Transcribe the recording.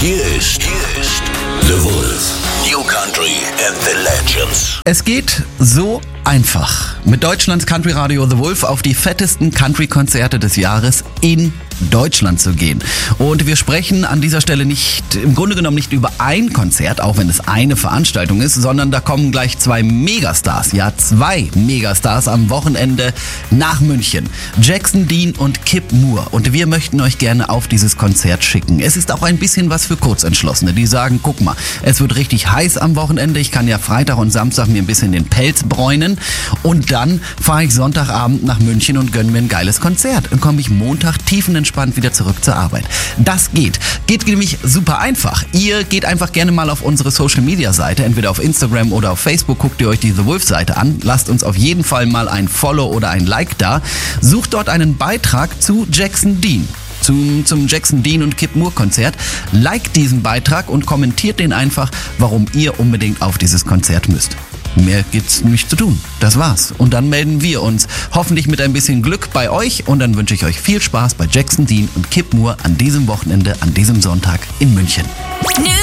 Hier ist The Wolf. New Country and the Legends. Es geht so einfach. Mit Deutschlands Country Radio The Wolf auf die fettesten Country-Konzerte des Jahres in Deutschland zu gehen. Und wir sprechen an dieser Stelle im Grunde genommen nicht über ein Konzert, auch wenn es eine Veranstaltung ist, sondern da kommen gleich zwei Megastars am Wochenende nach München. Jackson Dean und Kip Moore. Und wir möchten euch gerne auf dieses Konzert schicken. Es ist auch ein bisschen was für Kurzentschlossene, die sagen, guck mal, es wird richtig heiß am Wochenende, ich kann ja Freitag und Samstag mir ein bisschen den Pelz bräunen und dann fahre ich Sonntagabend nach München und gönne mir ein geiles Konzert. Dann komme ich Montag tiefenentspannt wieder zurück zur Arbeit. Das geht nämlich super einfach. Ihr geht einfach gerne mal auf unsere Social-Media-Seite, entweder auf Instagram oder auf Facebook, guckt ihr euch die The Wolf-Seite an, lasst uns auf jeden Fall mal ein Follow oder ein Like da, sucht dort einen Beitrag zu Jackson Dean. Zum Jackson Dean und Kip Moore Konzert. Liked diesen Beitrag und kommentiert den einfach, warum ihr unbedingt auf dieses Konzert müsst. Mehr gibt's nicht zu tun. Das war's. Und dann melden wir uns hoffentlich mit ein bisschen Glück bei euch und dann wünsche ich euch viel Spaß bei Jackson Dean und Kip Moore an diesem Wochenende, an diesem Sonntag in München.